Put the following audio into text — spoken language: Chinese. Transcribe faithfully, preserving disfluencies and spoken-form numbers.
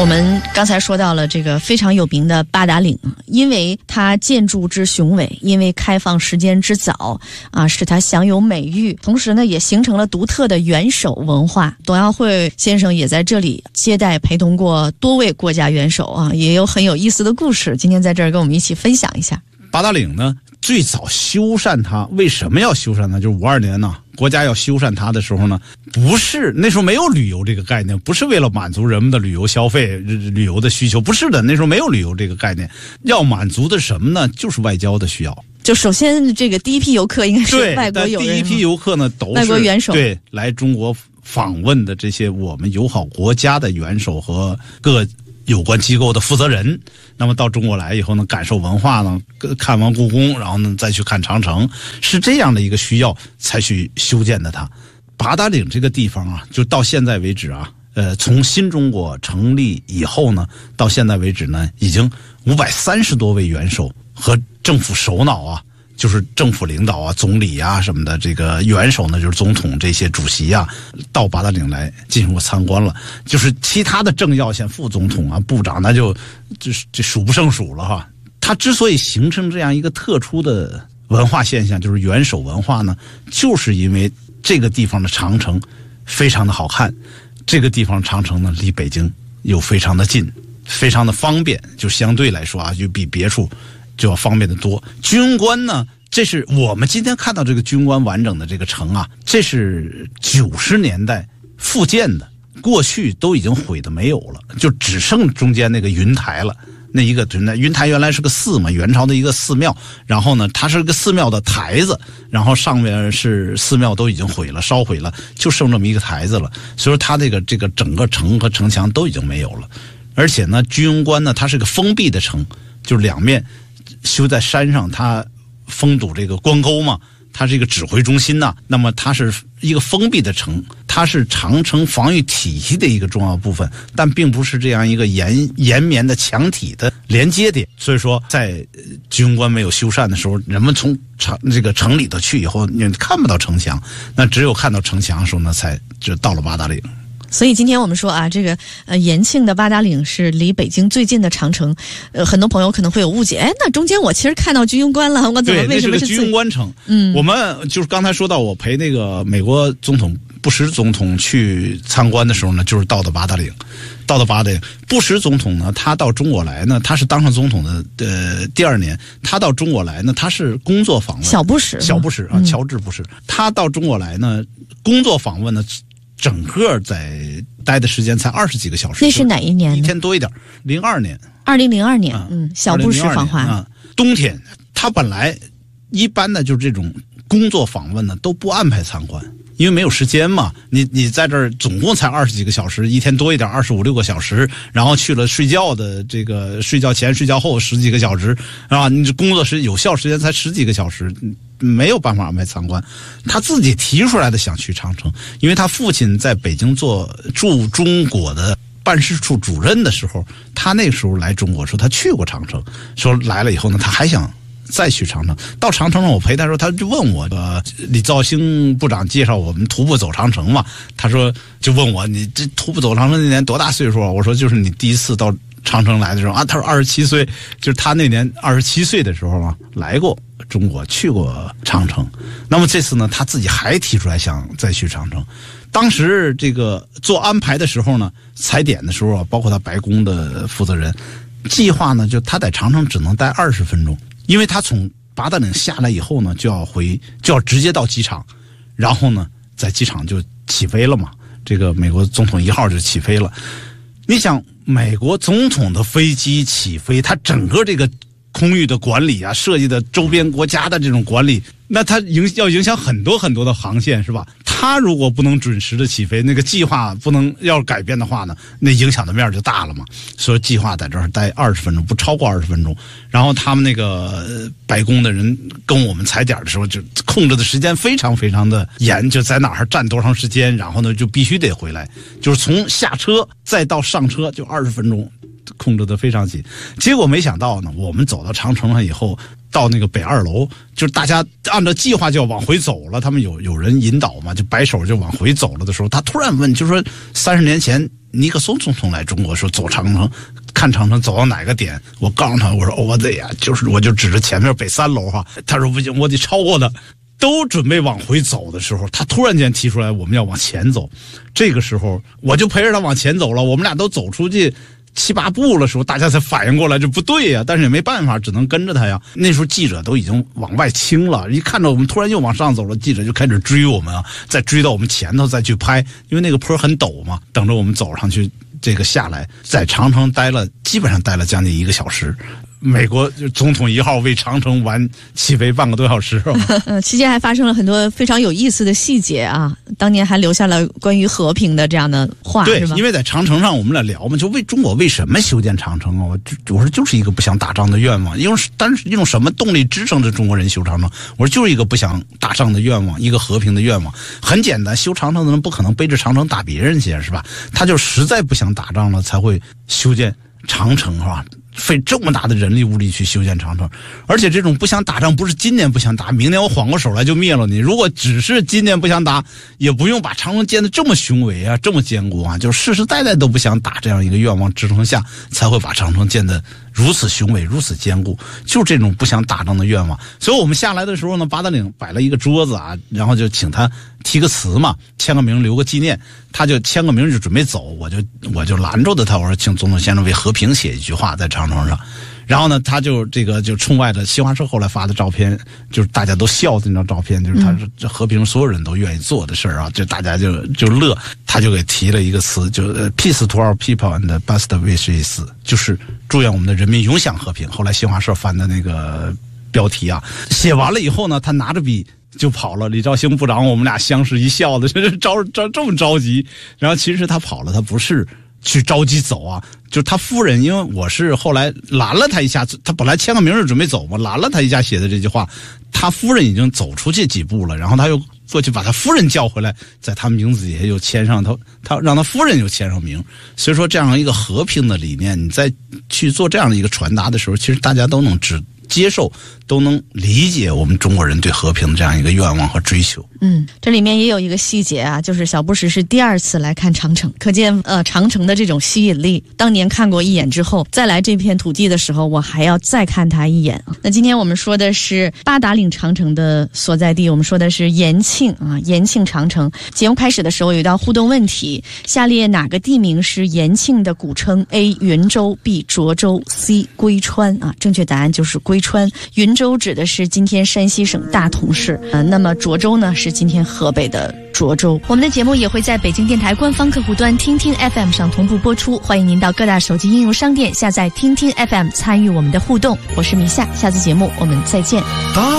我们刚才说到了这个非常有名的八达岭，因为它建筑之雄伟，因为开放时间之早啊，使它享有美誉，同时呢也形成了独特的元首文化。董耀会先生也在这里接待陪同过多位国家元首啊，也有很有意思的故事，今天在这儿跟我们一起分享一下。 八达岭呢，最早修缮它，为什么要修缮它？就是五二年呢，国家要修缮它的时候呢，不是那时候没有旅游这个概念，不是为了满足人们的旅游消费、旅游的需求，不是的，那时候没有旅游这个概念，要满足的什么呢？就是外交的需要。 就首先这个第一批游客应该是外国友人， 第一批游客呢都是外国元首， 对，来中国访问的这些我们友好国家的元首和各有关机构的负责人，那么到中国来以后呢，感受文化呢，看完故宫，然后呢再去看长城，是这样的一个需要才去修建的它。八达岭这个地方啊，就到现在为止啊，呃，从新中国成立以后呢，到现在为止呢，已经五百三十多位元首和政府首脑啊，就是政府领导啊、总理啊什么的，这个元首呢就是总统这些主席啊，到八达岭来进行过参观了。就是其他的政要，像副总统啊、部长，那就就是这数不胜数了哈。它之所以形成这样一个特殊的文化现象，就是元首文化呢，就是因为这个地方的长城非常的好看，这个地方长城呢离北京又非常的近，非常的方便，就相对来说啊，就比别处就要方便的多。军官呢，这是我们今天看到这个军官完整的这个城啊，这是九十年代复建的，过去都已经毁的没有了，就只剩中间那个云台了。那一个云台，云台原来是个寺嘛，元朝的一个寺庙，然后呢，它是个寺庙的台子，然后上面是寺庙都已经毁了，烧毁了，就剩这么一个台子了。所以说它这个这个整个城和城墙都已经没有了。而且呢，居庸关呢，它是个封闭的城，就是两面修在山上，它封堵这个关沟嘛，它是一个指挥中心呐、啊。那么它是一个封闭的城，它是长城防御体系的一个重要部分，但并不是这样一个延延绵的墙体的连接点。所以说，在居庸关没有修缮的时候，人们从城这个城里头去以后，你看不到城墙，那只有看到城墙的时候呢，才就到了八达岭。 所以今天我们说啊，这个呃延庆的八达岭是离北京最近的长城，呃，很多朋友可能会有误解，哎，那中间我其实看到居庸关了，我怎么为什么是对，那是个居庸关城？嗯，我们就是刚才说到，我陪那个美国总统布什总统去参观的时候呢，就是到的八达岭，到的八达岭。布什总统呢，他到中国来呢，他是当上总统的呃第二年，他到中国来呢，他是工作访问。 小布什， 小布什啊，嗯、乔治布什，他到中国来呢，工作访问呢。整个在待的时间才二十几个小时。 那是哪一年？ 一天多一点，零二年。 二零零二年，嗯，小布什访华。 啊，冬天，他本来一般的就是这种工作访问呢都不安排参观，因为没有时间嘛。你你在这儿总共才二十几个小时，一天多一点，二十五六个小时，然后去了睡觉的这个睡觉前、睡觉后十几个小时，啊，你这工作时有效时间才十几个小时。没有办法安排参观，他自己提出来的想去长城，因为他父亲在北京做驻中国的办事处主任的时候，他那个时候来中国说他去过长城，说来了以后呢，他还想再去长城。到长城上我陪他说，他就问我，呃，李肇兴部长介绍我们徒步走长城嘛，他说就问我你这徒步走长城那年多大岁数啊？我说就是你第一次到长城来的时候啊，他说二十七岁，就是他那年二十七岁的时候嘛，来过中国，去过长城。那么这次呢，他自己还提出来想再去长城。当时这个做安排的时候呢，踩点的时候啊，包括他白宫的负责人，计划呢就他在长城只能待二十分钟，因为他从八达岭下来以后呢，就要回就要直接到机场，然后呢在机场就起飞了嘛。这个美国总统一号就起飞了。你想，美国总统的飞机起飞，它整个这个空域的管理啊，设计的周边国家的这种管理，那它影要影响很多很多的航线，是吧？它如果不能准时的起飞，那个计划不能要改变的话呢，那影响的面就大了嘛。所以计划在这儿待二十分钟，不超过二十分钟。然后他们那个白宫的人跟我们踩点的时候，就控制的时间非常非常的严，就在哪儿站多长时间，然后呢就必须得回来，就是从下车再到上车就二十分钟。控制的非常紧，结果没想到呢，我们走到长城上以后， 到那个北二楼，就是大家按照计划就要往回走了，他们有有人引导嘛，就摆手就往回走了的时候，他突然问，就说三十年前尼克松总统来中国说走长城，看长城走到哪个点，我告诉他，我说哦，我得呀，就是我就指着前面北三楼哈，他说不行，我得超过他。都准备往回走的时候，他突然间提出来我们要往前走，这个时候我就陪着他往前走了，我们俩都走出去七八步的时候，大家才反应过来这不对呀，但是也没办法，只能跟着他呀。那时候记者都已经往外清了，一看到我们突然又往上走了，记者就开始追我们啊，再追到我们前头再去拍，因为那个坡很陡嘛，等着我们走上去，这个下来，在长城待了基本上待了将近一个小时。美国总统一号为长城完起飞半个多小时， 呃，期间还发生了很多非常有意思的细节啊。当年还留下了关于和平的这样的话， 对， 是吧？ 因为在长城上我们俩聊嘛，就为中国为什么修建长城啊？我就我说就是一个不想打仗的愿望，因为但是用什么动力支撑着中国人修长城？我说就是一个不想打仗的愿望，一个和平的愿望。很简单，修长城的人不可能背着长城打别人去，是吧？他就实在不想打仗了，才会修建长城，是吧？费这么大的人力物力去修建长城，而且这种不想打仗不是今年不想打，明年我缓过手来就灭了你。如果只是今年不想打，也不用把长城建得这么雄伟啊，这么坚固啊，就是世世代代都不想打这样一个愿望支撑下，才会把长城建得如此雄伟，如此坚固，就这种不想打仗的愿望。所以我们下来的时候呢，八达岭摆了一个桌子啊，然后就请他提个词嘛，签个名留个纪念。他就签个名就准备走，我就我就拦住的他，我说请总统先生为和平写一句话在长城上。然后呢，他就这个就冲外的新华社后来发的照片，就是大家都笑的那张照片，就是他说这和平所有人都愿意做的事儿啊，就大家就就乐。他就给提了一个词，就 peace to our people and best wishes， 就是祝愿我们的人民永享和平。后来新华社翻的那个标题啊，写完了以后呢，他拿着笔就跑了。李肇兴部长我们俩相视一笑的，这着着这么着急。然后其实他跑了，他不是去着急走啊，就是他夫人，因为我是后来拦了他一下，他本来签个名就准备走嘛，拦了他一下写的这句话，他夫人已经走出去几步了，然后他又过去把他夫人叫回来，在他名字底下又签上他，他让他夫人又签上名。所以说这样一个和平的理念，你在去做这样的一个传达的时候，其实大家都能知接受，都能理解我们中国人对和平的这样一个愿望和追求。 嗯，这里面也有一个细节啊，就是小布什是第二次来看长城，可见呃长城的这种吸引力。当年看过一眼之后，再来这片土地的时候，我还要再看它一眼。那今天我们说的是八达岭长城的所在地，我们说的是延庆啊，延庆长城。节目开始的时候有一道互动问题，下列哪个地名是延庆的古称 ？A. 云州 B. 涿州 C. 归川啊，正确答案就是归川。云州指的是今天山西省大同市，呃，那么涿州呢是今天河北的涿州。我们的节目也会在北京电台官方客户端听听 F M 上同步播出，欢迎您到各大手机应用商店下载听听 F M 参与我们的互动。我是米夏，下次节目我们再见。